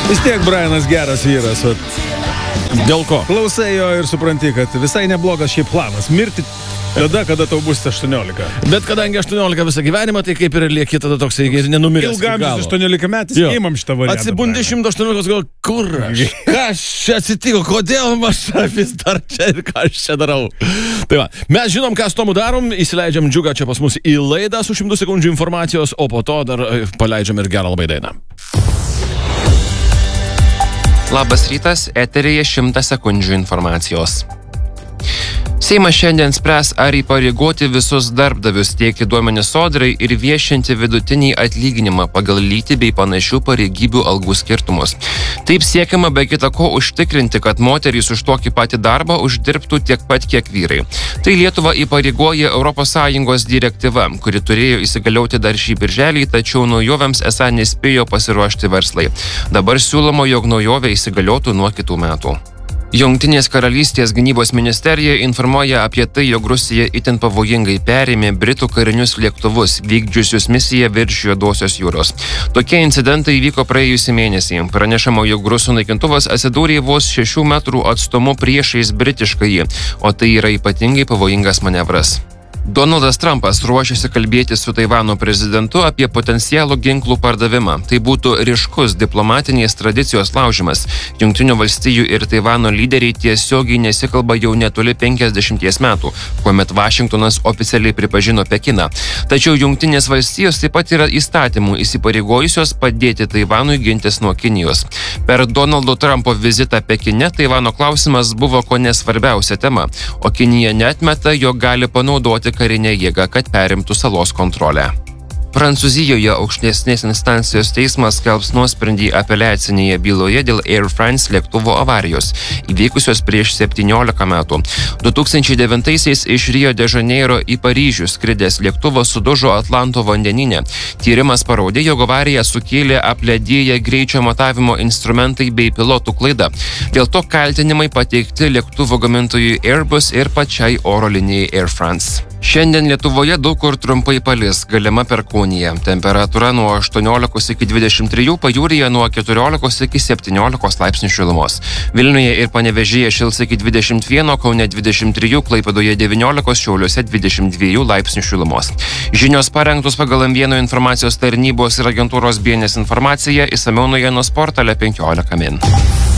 Vis tiek Brianas geras vyras. Dėl ko? Klausai jo ir supranti, kad visai neblogas šiaip planas. Mirti tada, kada tau bus 18. Bet kadangi 18 visą gyvenimą, tai kaip ir lieki tada toksai nenumiręs. Ilgamžis 18 metais, įmam šitą variantą. Atsibundi 118, gal kur aš? Kas čia atsitiko? Kodėl aš vis dar čia ir ką aš čia darau? Tai va, mes žinom, ką su tomu darom, įsileidžiam Džiugą čia pas mus į laidą su 100 sekundžių informacijos, o po to dar paleidžiam ir gerą labai dainą. Labas rytas, eteryje 100 sekundžių informacijos. Seimas šiandien spręs, ar įpareigoti visus darbdavius teikti duomenis Sodrai ir viešinti vidutinį atlyginimą pagal lytį bei panašių pareigybių algų skirtumus. Taip siekiama be kita ko užtikrinti, kad moterys už tokį patį darbą uždirbtų tiek pat, kiek vyrai. Tai Lietuvą įpareigoja ES direktyva, kuri turėjo įsigalioti dar šį birželį, tačiau naujovėms esą nespėjo pasiruošti verslai. Dabar siūloma, jog naujovė įsigaliotų nuo kitų metų. Jungtinės karalystės gynybos ministerija informuoja apie tai, jog Rusija itin pavojingai perėmė Britų karinius lėktuvus, vykdžiusius misiją virš Juodosios jūros. Tokie incidentai įvyko praėjusį mėnesį. Pranešama, jog rusų naikintuvas atsidūrė vos 6 metrų atstumu priešais britiškąjį, o tai yra ypatingai pavojingas manevras. Donaldas Trumpas ruošiasi kalbėti su Taivano prezidentu apie potencialų ginklų pardavimą. Tai būtų ryškus diplomatinės tradicijos laužimas. Jungtinių valstijų ir Taivano lyderiai tiesiogiai nesikalba jau netoli 50 metų, kuomet Vašingtonas oficialiai pripažino Pekiną. Tačiau Jungtinės valstijos taip pat yra įstatymų įsipareigojusios padėti Taivanui gintis nuo Kinijos. Per Donaldo Trumpo vizitą Pekine Taivano klausimas buvo kone svarbiausia tema, o Kinija neatmeta, jog gali panaudoti karinę jėgą, kad perimtų salos kontrolę. Prancūzijoje aukštesnės instancijos teismas skelbs nuosprendį apeliacinėje byloje dėl Air France lėktuvo avarijos, įvykusios prieš 17 metų. 2009-aisiais iš Rio de Janeiro į Paryžių skridęs lėktuvas sudužo Atlanto vandenyne. Tyrimas parodė, jog avariją sukėlė apledėję greičio matavimo instrumentai bei pilotų klaida. Dėl to kaltinimai pateikti lėktuvo gamintojui Airbus ir pačiai oro linijai Air France. Šiandien Lietuvoje daug kur trumpai palis, galima perkūnija. Temperatūra nuo 18 iki 23, pajūryje nuo 14 iki 17 laipsnių šilumos. Vilniuje ir Panevėžyje šils iki 21, Kaune 23, Klaipėdoje 19, Šiauliuose 22 laipsnių šilumos. Žinios parengtos pagal M1 informacijos tarnybos ir agentūros BNS informaciją, išsamiau naujienų portale 15 min.